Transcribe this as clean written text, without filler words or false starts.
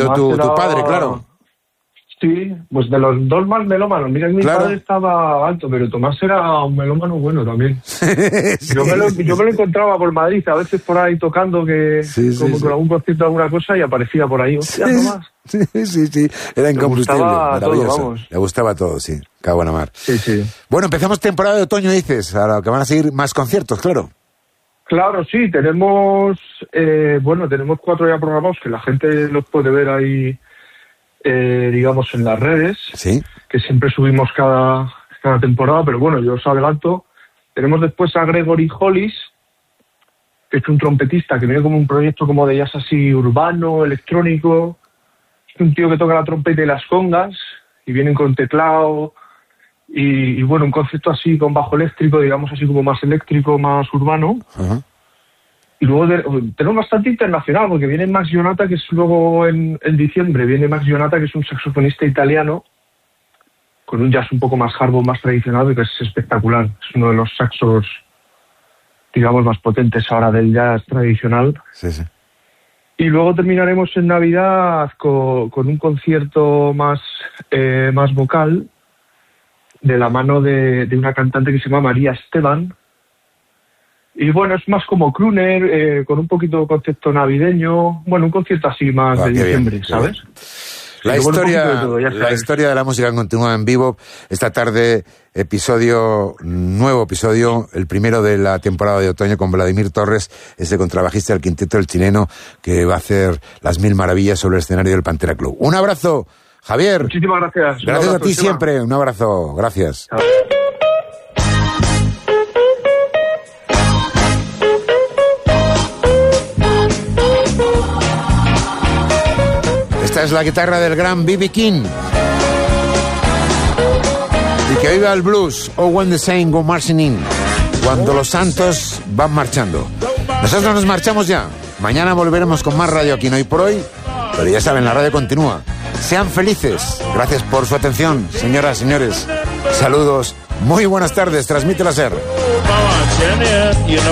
dicho tu padre, claro. Sí, pues de los dos más melómanos. Mira que mi padre estaba alto, pero Tomás era un melómano bueno también. Sí. Yo me lo encontraba por Madrid, a veces por ahí tocando, con algún concierto, alguna cosa, y aparecía por ahí. Hostia, Tomás. Sí, era incombustible, maravilloso. Todo, le gustaba todo, sí, cago en la mar. Sí. Bueno, empezamos temporada de otoño, dices, a lo que van a seguir más conciertos, claro. Claro, sí, tenemos 4 ya programados, que la gente los puede ver ahí, digamos, en las redes, ¿sí? Que siempre subimos cada temporada, pero bueno, yo os adelanto. Tenemos después a Gregory Hollis, que es un trompetista que viene como un proyecto como de jazz así urbano, electrónico. Es un tío que toca la trompeta y las congas, y vienen con teclado, y bueno, un concepto así con bajo eléctrico, digamos así como más eléctrico, más urbano. Uh-huh. Y luego tenemos bastante internacional, porque viene Max Gionata, que es luego en diciembre, viene Max Gionata, que es un saxofonista italiano, con un jazz un poco más hard, más tradicional, y que es espectacular. Es uno de los saxos, digamos, más potentes ahora del jazz tradicional. Sí. Y luego terminaremos en Navidad con un concierto más vocal, de la mano de una cantante que se llama María Esteban. Y bueno, es más como crooner, con un poquito de concepto navideño. Bueno, un concierto así más de diciembre, bien, ¿sabes? La historia de la música continúa en vivo. Esta tarde, nuevo episodio, el primero de la temporada de otoño con Vladimir Torres, ese contrabajista del Quinteto del Chileno, que va a hacer las 1000 maravillas sobre el escenario del Pantera Club. Un abrazo, Javier. Muchísimas gracias. Gracias a ti siempre. Un abrazo. Gracias. Chao. Esta es la guitarra del gran B.B. King. Y que viva el blues. Oh, when the saints go marching in. Cuando los santos van marchando. Nosotros nos marchamos ya. Mañana volveremos con más radio aquí en Hoy por Hoy. Pero ya saben, la radio continúa. Sean felices. Gracias por su atención, señoras, señores. Saludos. Muy buenas tardes. Transmite la SER.